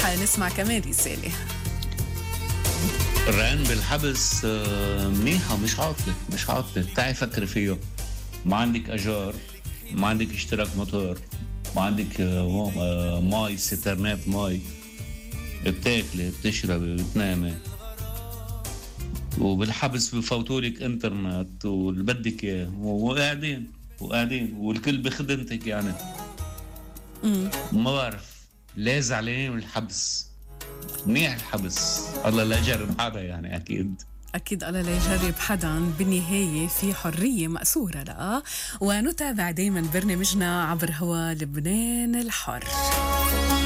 نسمع كمان رسالة. الرهان بالحبس منيحة، مش عاطلة. تعي فكر فيه. ما عندك أجار، ما عندك اشتراك موتور، ما عندك ماي سترنات ماي، بتاكلي بتشربي بتنامي، وبالحبس بفوتولك انترنت واللي بدك اياه، وقاعدين والكل بخدمتك يعني. ما بعرف ليه زعلانين من الحبس. منيح الحبس، الله لا يجرب حدا يعني. أكيد الله لا يجرب حدا، بالنهاية في حرية مأسورة. لا ونتابع دايما برنامجنا عبر هوا لبنان الحر.